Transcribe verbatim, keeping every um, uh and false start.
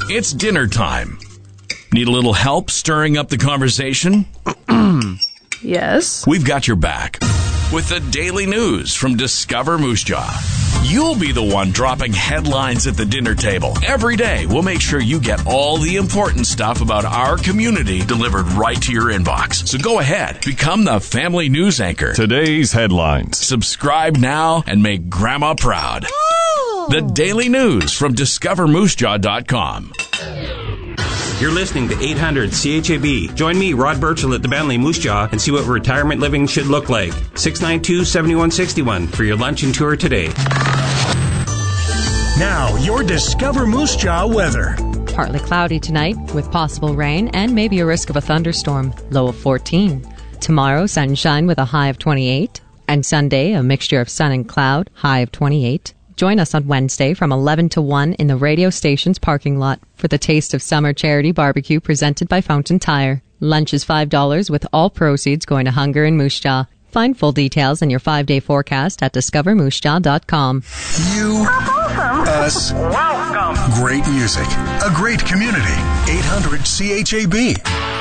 It's dinner time. Need a little help stirring up the conversation? Yes. We've got your back with the daily news from Discover Moose Jaw. You'll be the one dropping headlines at the dinner table. Every day, we'll make sure you get all the important stuff about our community delivered right to your inbox. So go ahead, become the family news anchor. Today's headlines. Subscribe now and make Grandma proud. Oh. The daily news from discover moose jaw dot com. You're listening to eight hundred C H A B. Join me, Rod Burchell, at the Bentley Moose Jaw and see what retirement living should look like. six nine two, seven one six one for your lunch and tour today. Now, your Discover Moose Jaw weather. Partly cloudy tonight with possible rain and maybe a risk of a thunderstorm. Low of fourteen. Tomorrow, sunshine with a high of twenty-eight. And Sunday, a mixture of sun and cloud, high of twenty-eight. Join us on Wednesday from eleven to one in the radio station's parking lot for the Taste of Summer charity barbecue presented by Fountain Tire. Lunch is five dollars with all proceeds going to Hunger in Moose Jaw. Find full details and your five-day forecast at discover moose jaw dot com. You, us, welcome. Great music, a great community. eight hundred C H A B.